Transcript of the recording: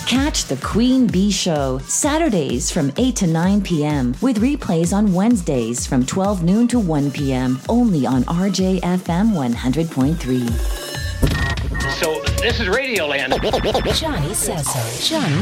Catch the Queen Bee Show Saturdays from 8 to 9 p.m. with replays on Wednesdays from 12 noon to 1 p.m. only on RJFM 100.3. So this is Radioland. Johnny says so. Johnny